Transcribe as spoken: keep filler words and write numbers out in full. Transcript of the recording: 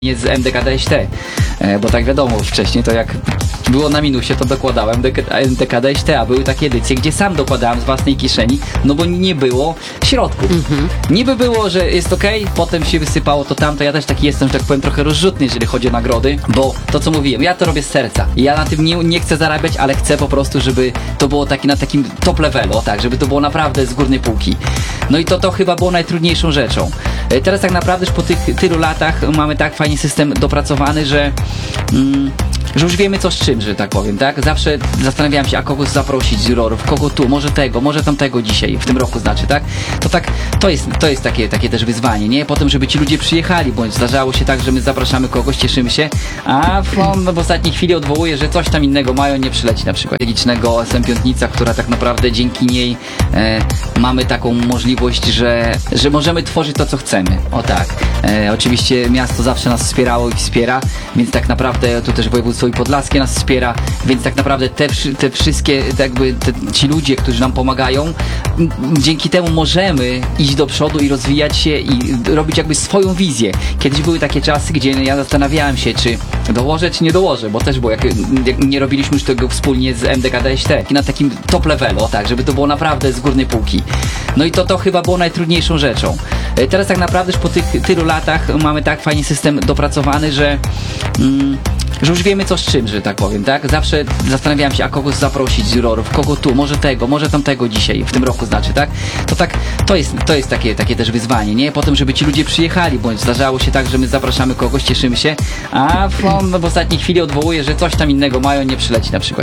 Nie z M D K D S T, bo tak wiadomo, wcześniej to jak było na minusie, to dokładałem M D K D S T, a były takie edycje, gdzie sam dokładałem z własnej kieszeni, no bo nie było środków. Mhm. Niby było, że jest okej, okay, potem się wysypało to tamto. Ja też taki jestem, że tak powiem, trochę rozrzutny, jeżeli chodzi o nagrody, bo to co mówiłem, ja to robię z serca. Ja na tym nie, nie chcę zarabiać, ale chcę po prostu, żeby to było taki, na takim top levelu, o tak, żeby to było naprawdę z górnej półki. No i to, to chyba było najtrudniejszą rzeczą. Teraz tak naprawdę już po tych tylu latach mamy tak fajnie system dopracowany, że, mm, że już wiemy co z czym, że tak powiem, tak? Zawsze zastanawiałem się, a kogo zaprosić z jurorów, kogo tu, może tego, może tamtego dzisiaj, w tym roku znaczy, tak? To tak, to jest, to jest takie, takie też wyzwanie, nie? Potem, żeby ci ludzie przyjechali, bądź zdarzało się tak, że my zapraszamy kogoś, cieszymy się, a on w ostatniej chwili odwołuje, że coś tam innego mają, nie przyleci na przykład. Licznego S M Piątnica, która tak naprawdę dzięki niej e, mamy taką możliwość, że, że możemy tworzyć to, co chcemy. O tak. E, oczywiście miasto zawsze nas wspierało i wspiera, więc tak naprawdę tu też województwo i podlaskie nas wspiera, więc tak naprawdę te, te wszystkie jakby te, ci ludzie, którzy nam pomagają, dzięki temu możemy iść do przodu i rozwijać się i robić jakby swoją wizję. Kiedyś były takie czasy, gdzie ja zastanawiałem się, czy dołożę, czy nie dołożę, bo też było, jak, jak nie robiliśmy już tego wspólnie z M D K D S T, na takim top levelu, o tak, żeby to było naprawdę z górnej półki. No i to, to chyba było najtrudniejszą rzeczą. Teraz tak naprawdę już po tych tylu latach mamy tak fajnie system dopracowany, że, mm, że już wiemy co z czym, że tak powiem, tak? Zawsze zastanawiałem się, a kogo zaprosić z jurorów, kogo tu, może tego, może tamtego dzisiaj, w tym roku znaczy, tak? To tak, to jest, to jest takie, takie też wyzwanie, nie? Potem, żeby ci ludzie przyjechali, bądź zdarzało się tak, że my zapraszamy kogoś, cieszymy się, a on w ostatniej chwili odwołuje, że coś tam innego mają, nie przyleci na przykład.